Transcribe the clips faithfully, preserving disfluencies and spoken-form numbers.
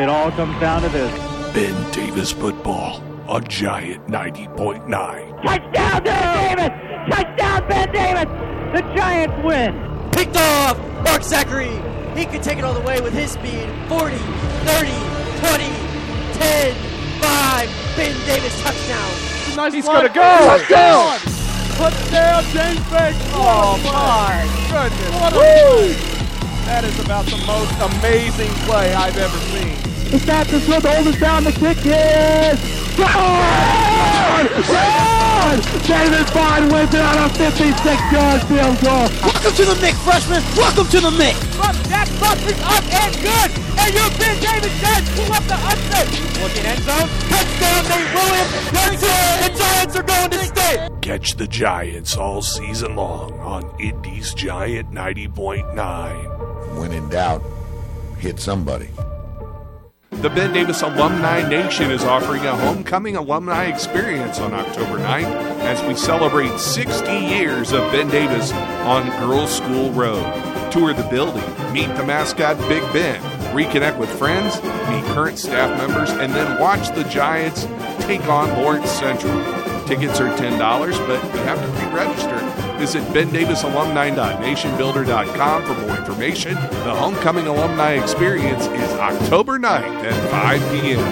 it all comes down to this. Ben Davis football on Giant ninety point nine. Touchdown, Ben Davis! Touchdown, Ben Davis! The Giants win! Picked off! Mark Zachary! He can take it all the way with his speed. forty, thirty, twenty, ten, five. Ben Davis touchdown. Nice He's going to go. Touchdown. Touchdown, James Banks. Oh, my goodness. What a play. That is about the most amazing play I've ever seen. The Stats is good. Hold us down. The kick is gone! Gone! Davis Bond wins it on a fifty-six yard field goal. Welcome to the Mick, freshman. Welcome to the Mick. Buck, Jack Buck is up and good. And you've been David Giants pull up the upset. Looking end zone. Touchdown, Nate Williams. That's it. The Giants are going to stay. Catch the Giants all season long on Indy's Giant ninety point nine. When in doubt, hit somebody. The Ben Davis Alumni Nation is offering a homecoming alumni experience on October ninth as we celebrate sixty years of Ben Davis on Girls School Road. Tour the building, meet the mascot Big Ben, reconnect with friends, meet current staff members, and then watch the Giants take on Lawrence Central. Tickets are ten dollars, but you have to pre-register. Visit ben davis alumni dot nation builder dot com for more information. The Homecoming Alumni Experience is October ninth at five p.m.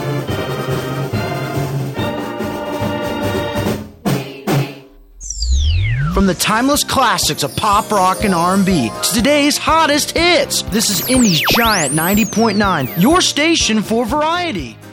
From the timeless classics of pop, rock, and R and B to today's hottest hits, this is Indy's Giant ninety point nine, your station for variety.